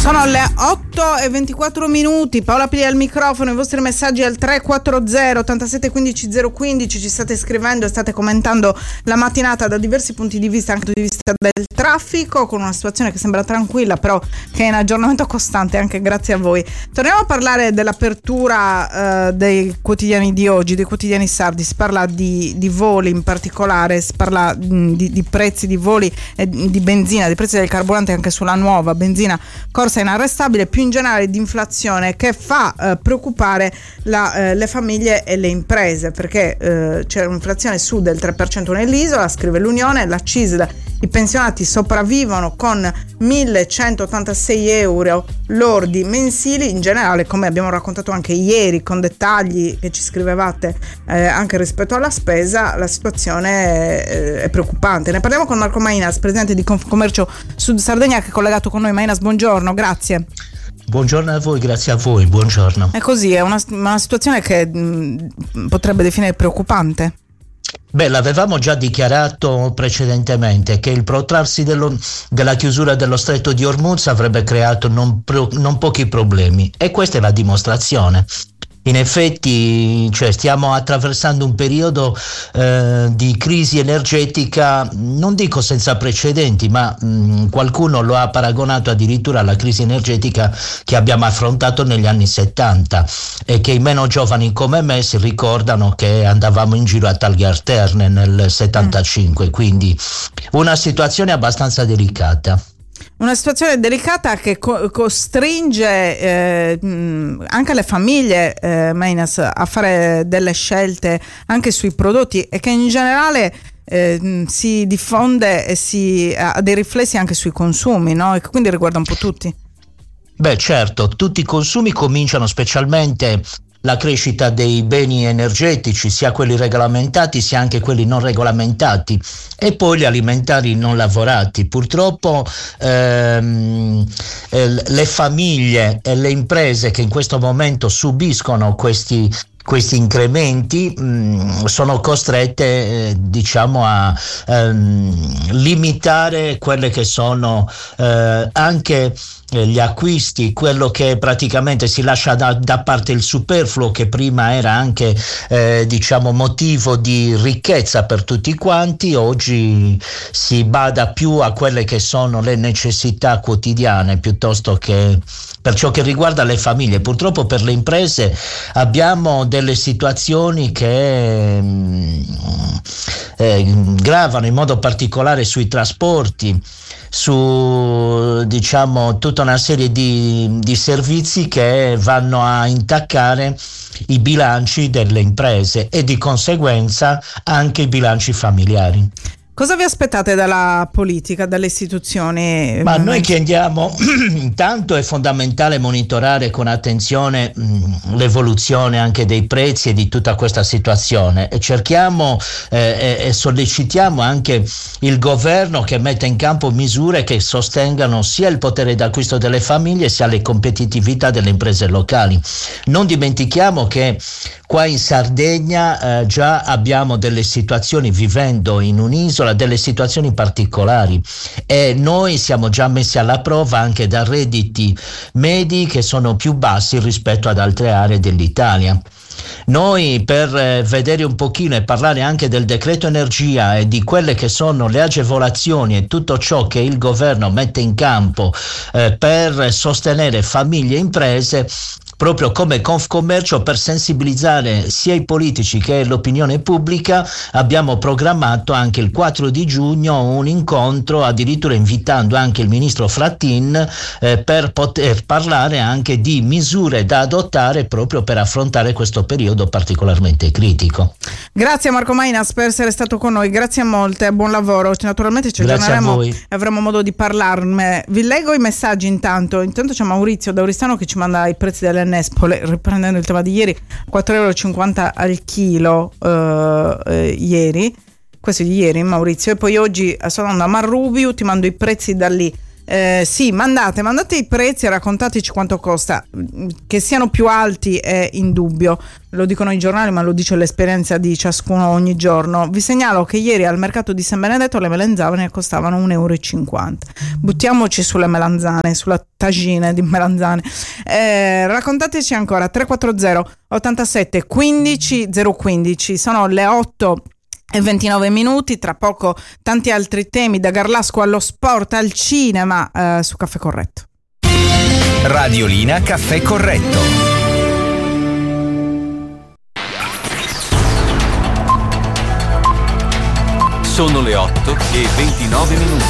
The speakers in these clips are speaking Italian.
Sono le 8:24. Paola Pili al microfono. I vostri messaggi al 340 87 15 015. Ci state scrivendo e state commentando la mattinata da diversi punti di vista, anche dal punto di vista del traffico, con una situazione che sembra tranquilla, però che è in aggiornamento costante anche grazie a voi. Torniamo a parlare dell'apertura dei quotidiani di oggi, dei quotidiani sardi. Si parla di voli in particolare, si parla di prezzi di voli e di benzina, di prezzi del carburante anche sulla nuova benzina corsa inarrestabile, più in generale di inflazione che fa preoccupare le famiglie e le imprese, perché c'è un'inflazione su del 3% nell'isola, scrive l'Unione. La CISL, i pensionati sopravvivono con 1.186 euro lordi mensili. In generale, come abbiamo raccontato anche ieri con dettagli che ci scrivevate anche rispetto alla spesa, la situazione è preoccupante. Ne parliamo con Marco Mainas, presidente di Confcommercio Sud Sardegna, che è collegato con noi. Mainas, buongiorno, grazie. Buongiorno a voi, grazie a voi, buongiorno. È così, è una situazione che potrebbe definire preoccupante. Beh, l'avevamo già dichiarato precedentemente che il protrarsi della chiusura dello stretto di Hormuz avrebbe creato non pochi problemi, e questa è la dimostrazione. In effetti, stiamo attraversando un periodo di crisi energetica, non dico senza precedenti, ma qualcuno lo ha paragonato addirittura alla crisi energetica che abbiamo affrontato negli anni 70, e che i meno giovani come me si ricordano che andavamo in giro a Talgarterne nel 75, quindi una situazione abbastanza delicata. Una situazione delicata che costringe anche le famiglie, Mainas, a fare delle scelte anche sui prodotti, e che in generale si diffonde e ha dei riflessi anche sui consumi, no? E quindi riguarda un po' tutti. Beh, certo, tutti i consumi cominciano, specialmente la crescita dei beni energetici, sia quelli regolamentati sia anche quelli non regolamentati, e poi gli alimentari non lavorati. Purtroppo le famiglie e le imprese che in questo momento subiscono questi incrementi sono costrette a limitare quelle che sono anche gli acquisti, quello che praticamente si lascia da parte il superfluo, che prima era anche motivo di ricchezza per tutti quanti. Oggi si bada più a quelle che sono le necessità quotidiane piuttosto che per ciò che riguarda le famiglie. Purtroppo per le imprese abbiamo delle situazioni che gravano in modo particolare sui trasporti, su tutta una serie di servizi che vanno a intaccare i bilanci delle imprese e di conseguenza anche i bilanci familiari. Cosa vi aspettate dalla politica, dalle istituzioni? Ma noi chiediamo, intanto è fondamentale monitorare con attenzione l'evoluzione anche dei prezzi e di tutta questa situazione, e cerchiamo e sollecitiamo anche il governo che metta in campo misure che sostengano sia il potere d'acquisto delle famiglie sia la competitività delle imprese locali. Non dimentichiamo che qua in Sardegna già abbiamo delle situazioni, vivendo in un'isola, delle situazioni particolari, e noi siamo già messi alla prova anche da redditi medi che sono più bassi rispetto ad altre aree dell'Italia. Noi, per vedere un pochino e parlare anche del decreto energia e di quelle che sono le agevolazioni e tutto ciò che il governo mette in campo per sostenere famiglie e imprese, proprio come Confcommercio, per sensibilizzare sia i politici che l'opinione pubblica, abbiamo programmato anche il 4 di giugno un incontro, addirittura invitando anche il ministro Frattin, per poter parlare anche di misure da adottare proprio per affrontare questo periodo particolarmente critico. Grazie Marco Mainas per essere stato con noi, grazie molte, buon lavoro. Naturalmente ci aggiorneremo e avremo modo di parlarne. Vi leggo i messaggi intanto c'è Maurizio da Oristano che ci manda i prezzi delle Nespole, riprendendo il tema di ieri, 4,50 euro al chilo ieri, questo di ieri Maurizio, e poi oggi sono andando a Marrubiu, ti mando i prezzi da lì. Sì, mandate i prezzi e raccontateci quanto costa. Che siano più alti è indubbio, lo dicono i giornali, ma lo dice l'esperienza di ciascuno ogni giorno. Vi segnalo che ieri al mercato di San Benedetto le melanzane costavano 1,50 €. Buttiamoci sulle melanzane, sulla tagine di melanzane. Raccontateci ancora 340 87 15 015. Sono le 8:29. Tra poco tanti altri temi, da Garlasco allo sport al cinema, su Caffè Corretto. Radiolina Caffè Corretto. Sono le 8:29.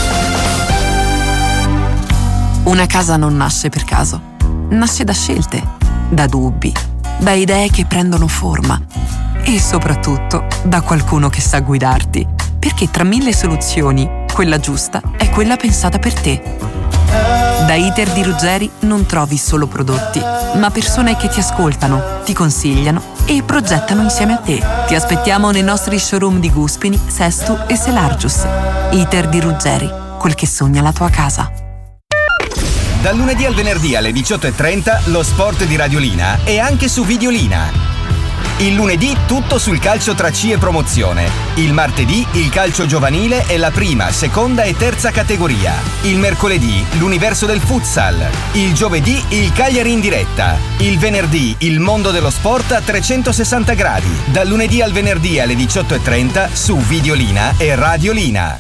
Una casa non nasce per caso, nasce da scelte, da dubbi, da idee che prendono forma e soprattutto da qualcuno che sa guidarti, perché tra 1000 soluzioni, quella giusta è quella pensata per te. Da Iter di Ruggeri non trovi solo prodotti, ma persone che ti ascoltano, ti consigliano e progettano insieme a te. Ti aspettiamo nei nostri showroom di Guspini, Sestu e Selargius. Iter di Ruggeri, quel che sogna la tua casa. Dal lunedì al venerdì alle 18:30 lo sport di Radiolina e anche su Videolina. Il lunedì tutto sul calcio tra C e promozione. Il martedì il calcio giovanile e la prima, seconda e terza categoria. Il mercoledì l'universo del futsal. Il giovedì il Cagliari in diretta. Il venerdì il mondo dello sport a 360 gradi. Dal lunedì al venerdì alle 18:30 su Videolina e Radiolina.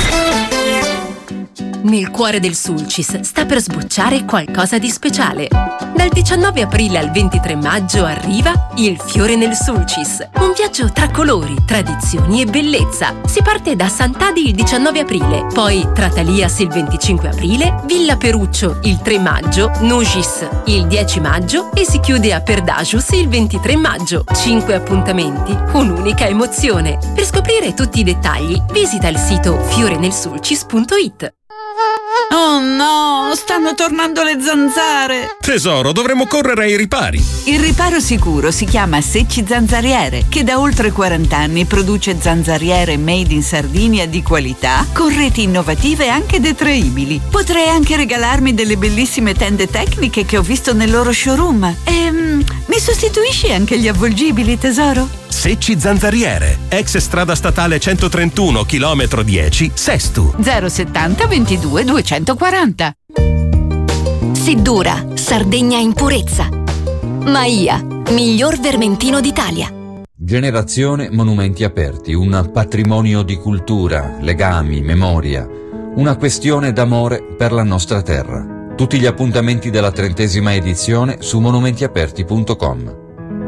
Nel cuore del Sulcis sta per sbocciare qualcosa di speciale. Dal 19 aprile al 23 maggio arriva Il Fiore nel Sulcis, un viaggio tra colori, tradizioni e bellezza. Si parte da Sant'Adi il 19 aprile, poi Tratalias il 25 aprile, Villa Peruccio il 3 maggio, Nugis il 10 maggio e si chiude a Perdagius il 23 maggio. 5 appuntamenti, un'unica emozione. Per scoprire tutti i dettagli visita il sito fiorenelsulcis.it. Oh no, stanno tornando le zanzare! Tesoro, dovremmo correre ai ripari. Il riparo sicuro si chiama Secci Zanzariere, che da oltre 40 anni produce zanzariere made in Sardinia di qualità, con reti innovative e anche detraibili. Potrei anche regalarmi delle bellissime tende tecniche che ho visto nel loro showroom. Mi sostituisci anche gli avvolgibili, tesoro? Secci Zanzariere, ex strada statale 131, chilometro 10, Sestu. 070 22 240. Siddura, Sardegna in purezza. Maia, miglior vermentino d'Italia. Generazione Monumenti Aperti, un patrimonio di cultura, legami, memoria, una questione d'amore per la nostra terra. Tutti gli appuntamenti della 30ª edizione su monumentiaperti.com.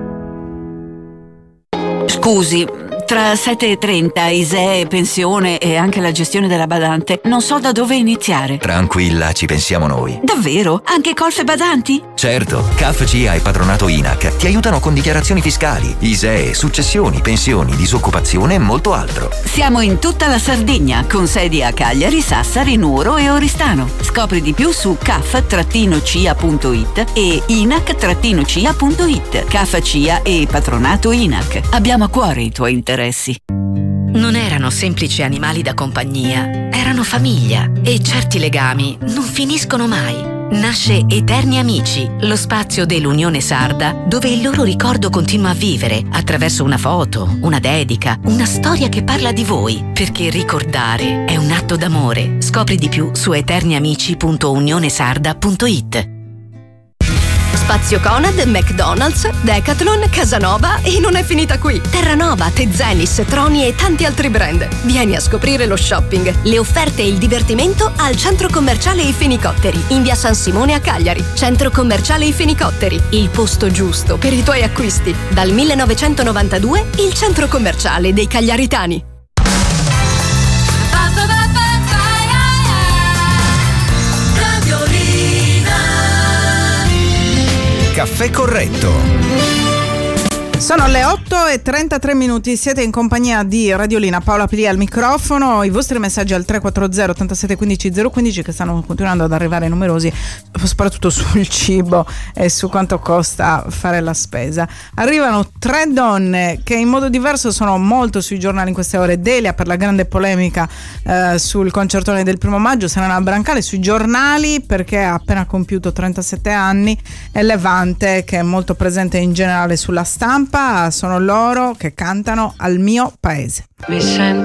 Scusi, tra 7:30, ISEE, pensione e anche la gestione della badante, non so da dove iniziare. Tranquilla, ci pensiamo noi. Davvero? Anche colf e badanti? Certo, CAF, CIA e Patronato INAC ti aiutano con dichiarazioni fiscali, ISEE, successioni, pensioni, disoccupazione e molto altro. Siamo in tutta la Sardegna, con sedi a Cagliari, Sassari, Nuoro e Oristano. Scopri di più su caf-cia.it e inac-cia.it. CAF, CIA e Patronato INAC. Abbiamo a cuore i tuoi interessi. Non erano semplici animali da compagnia, erano famiglia e certi legami non finiscono mai. Nasce Eterni Amici, lo spazio dell'Unione Sarda dove il loro ricordo continua a vivere attraverso una foto, una dedica, una storia che parla di voi, perché ricordare è un atto d'amore. Scopri di più su eterniamici.unionesarda.it. Spazio Conad, McDonald's, Decathlon, Casanova e non è finita qui. Terranova, Tezenis, Troni e tanti altri brand. Vieni a scoprire lo shopping, le offerte e il divertimento al Centro Commerciale I Fenicotteri, in via San Simone a Cagliari. Centro Commerciale I Fenicotteri, il posto giusto per i tuoi acquisti. Dal 1992, il centro commerciale dei cagliaritani. Caffè Corretto. Sono le 8:33, siete in compagnia di Radiolina, Paola Pili al microfono. I vostri messaggi al 340 87 15 015 che stanno continuando ad arrivare numerosi, soprattutto sul cibo e su quanto costa fare la spesa. Arrivano 3 donne che in modo diverso sono molto sui giornali in queste ore. Delia per la grande polemica sul concertone del 1 maggio, Serena Brancale sui giornali perché ha appena compiuto 37 anni, e Levante che è molto presente in generale sulla stampa. Sono loro che cantano Al mio paese. Mi sento